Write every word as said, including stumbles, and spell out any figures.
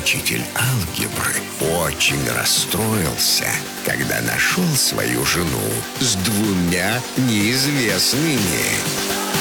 учитель алгебры очень расстроился, когда нашел свою жену с двумя неизвестными.